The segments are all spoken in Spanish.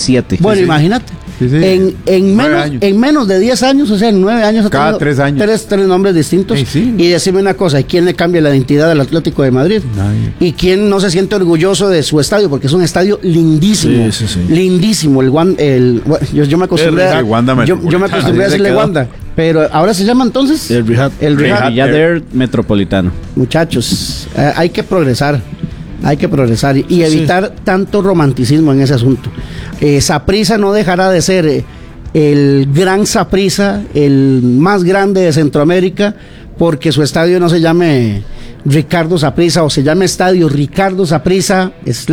97. Bueno, imagínate. Sí, sí. En menos de 10 años, o sea, en 9 años, cada 3 años. Tres nombres distintos. Sí, sí. Y decime una cosa, ¿quién le cambia la identidad al Atlético de Madrid? Nadie. ¿Y quién no se siente orgulloso de su estadio? Porque es un estadio lindísimo. Sí. Lindísimo. Yo me acostumbré yo me acostumbré a decirle Wanda. Pero ahora se llama entonces El Rihad. Villader Metropolitano. Muchachos, hay que progresar. Hay que progresar y evitar tanto romanticismo en ese asunto. Saprissa no dejará de ser el gran Saprissa, el más grande de Centroamérica, porque su estadio no se llame Ricardo Saprissa o se llame Estadio Ricardo Saprissa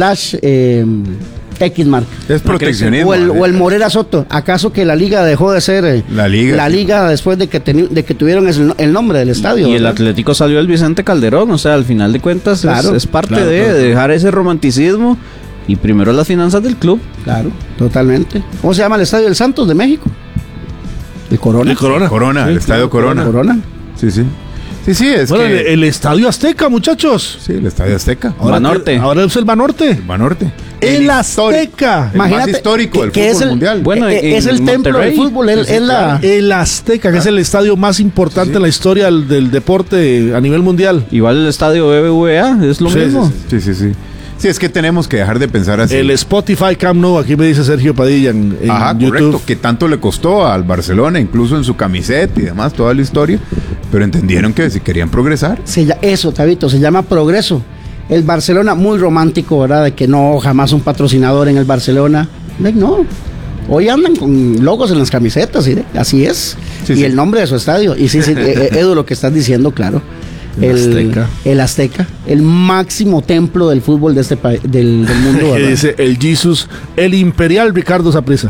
/ X-Mark. Es proteccionismo. O el Morera Soto. ¿Acaso que la liga dejó de ser la liga después de que tuvieron el nombre del estadio? Y el Atlético salió el Vicente Calderón, o sea, al final de cuentas es parte de dejar ese romanticismo y primero las finanzas del club. Claro, totalmente. ¿Cómo se llama el estadio del Santos de México? El Corona. El estadio Corona. Sí. Sí, es bueno, el Estadio Azteca, muchachos. Sí, el Estadio Azteca. Banorte. Ahora es el Banorte. El Azteca. El más histórico del fútbol mundial. Bueno, es el templo del fútbol. El Azteca, que es el estadio más importante en la historia del deporte a nivel mundial. Igual el estadio BBVA, es lo mismo. Sí. Sí, es que tenemos que dejar de pensar así. El Spotify Camp Nou, aquí me dice Sergio Padilla en YouTube. Correcto, que tanto le costó al Barcelona, incluso en su camiseta y demás, toda la historia, pero entendieron que si querían progresar. Eso, Tabito, se llama progreso. El Barcelona, muy romántico, ¿verdad? De que no, jamás un patrocinador en el Barcelona. No, hoy andan con logos en las camisetas, ¿sí? Así es. Sí. El nombre de su estadio. Y sí, Edu, lo que estás diciendo, claro. El Azteca, el máximo templo del fútbol de este país, del mundo. Que dice el Jesus, el imperial Ricardo Saprissa.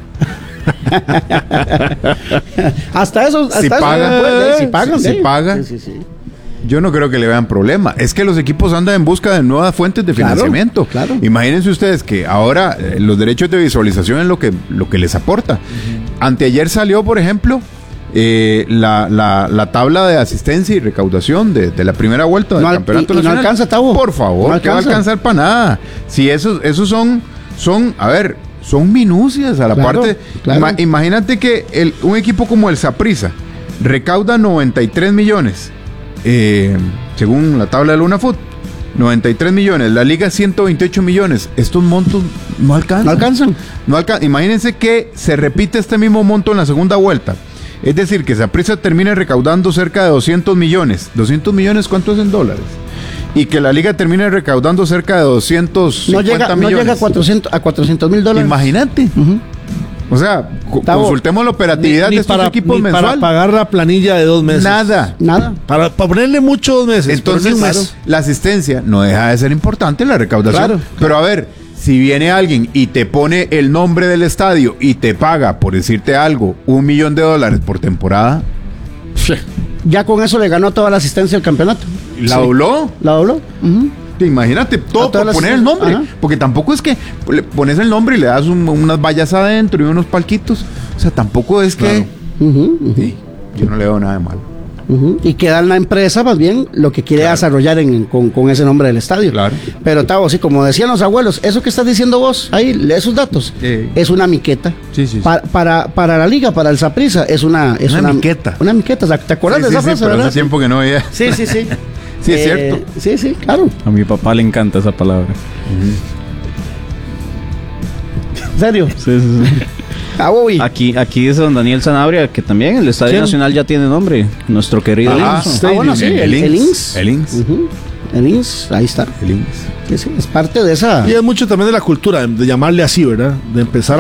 hasta eso, si pagan. Sí. Yo no creo que le vean problema. Es que los equipos andan en busca de nuevas fuentes de financiamiento. Claro. Imagínense ustedes que ahora los derechos de visualización es lo que les aporta. Anteayer salió, por ejemplo, la tabla de asistencia y recaudación de la primera vuelta del campeonato nacional. No alcanza, Tavo. Por favor, no va a alcanzar para nada. Si esos son minucias a la parte. Claro. Imagínate que un equipo como el Saprissa recauda 93 millones, según la tabla de Lunafoot. 93 millones, la liga 128 millones. Estos montos no alcanzan. Imagínense que se repite este mismo monto en la segunda vuelta. Es decir, que Saprissa termine recaudando cerca de 200 millones. ¿200 millones cuánto es en dólares? Y que la liga termine recaudando cerca de 250 millones. No llega a 400 mil dólares. Imagínate. O sea, consultemos la operatividad de estos equipos mensual. Para pagar la planilla de 2 meses. Nada. Para ponerle mucho 2 meses. Entonces, la asistencia no deja de ser importante, la recaudación. Claro. Pero a ver, si viene alguien y te pone el nombre del estadio y te paga, por decirte algo, $1 millón por temporada. Ya con eso le ganó toda la asistencia al campeonato. ¿La dobló? Imagínate, todo por poner el nombre. Ajá. Porque tampoco es que le pones el nombre y le das unas vallas adentro y unos palquitos. O sea, tampoco es que... Sí, yo no le veo nada de malo. Y que dan la empresa más bien lo que quiere desarrollar con ese nombre del estadio. Claro. Pero Tavo, sí, como decían los abuelos, eso que estás diciendo vos, ahí, esos datos, es una miqueta. Sí. Para la liga, para el Saprissa, es una miqueta. Una miqueta, ¿te acuerdas de esa frase? Pero hace tiempo que no veía. Sí. Sí, es cierto. Sí, claro. A mi papá le encanta esa palabra. ¿En serio? Sí. Aquí dice don Daniel Sanabria que también el Estadio Nacional ya tiene nombre. Nuestro querido Linz. Bueno, sí, el Linz. El Linz, ahí está. El Linz. Sí, es parte de esa. Y es mucho también de la cultura, de llamarle así, ¿verdad? De empezar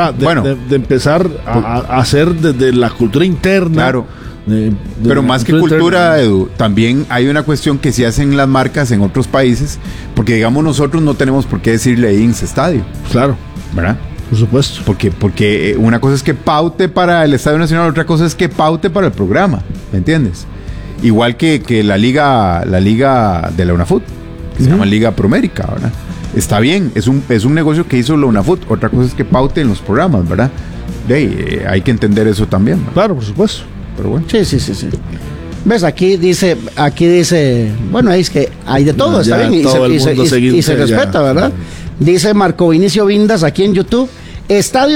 a hacer desde la cultura interna. Claro. Pero más que cultura, Edu, también hay una cuestión que se hacen las marcas en otros países, porque digamos nosotros no tenemos por qué decirle Linz Estadio. Claro. ¿Verdad? Por supuesto. Porque una cosa es que paute para el Estadio Nacional, otra cosa es que paute para el programa, ¿me entiendes? Igual que la liga de la UNAFUT, que se llama Liga Promérica, ¿verdad? Está bien, es un negocio que hizo la UNAFUT, otra cosa es que paute en los programas, ¿verdad? Hay que entender eso también, ¿verdad? Claro, por supuesto. Pero bueno. Sí. ¿Ves? Aquí dice, bueno, es que hay de todo, está bien, y se respeta, ¿verdad? Dice Marco Vinicio Vindas aquí en YouTube, Estadio